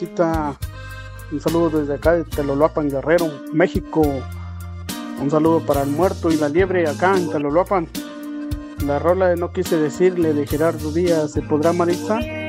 Ahorita un saludo desde acá de Teloloapan, Guerrero, México. Un saludo para el muerto y la liebre acá en Teloloapan. La rola de No quise decirle de Gerardo Díaz, ¿se podrá, Maritza?